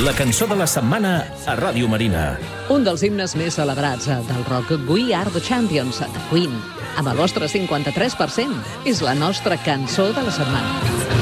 La cançó de la setmana a Ràdio Marina. Un dels himnes més celebrats del rock, We Are the Champions, de Queen. Amb el vostre 53%, és la nostra cançó de la setmana.